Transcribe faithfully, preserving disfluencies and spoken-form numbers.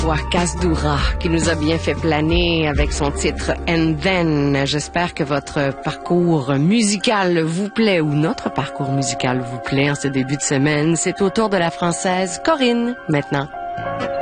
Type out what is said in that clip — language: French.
Waqas Doura, qui nous a bien fait planer avec son titre And Then. J'espère que votre parcours musical vous plaît ou notre parcours musical vous plaît en ce début de semaine. C'est au tour de la Française Corinne maintenant.